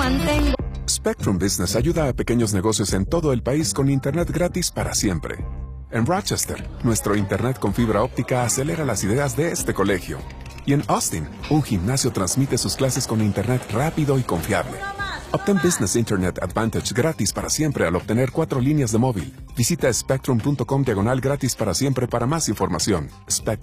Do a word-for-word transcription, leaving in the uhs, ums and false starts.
mantengo. Spectrum Business ayuda a pequeños negocios en todo el país con internet gratis para siempre. En Rochester, nuestro internet con fibra óptica acelera las ideas de este colegio. Y en Austin, un gimnasio transmite sus clases con internet rápido y confiable. Obtén Business Internet Advantage gratis para siempre al obtener cuatro líneas de móvil. Visita spectrum punto com diagonal gratis para siempre para más información. Spectrum.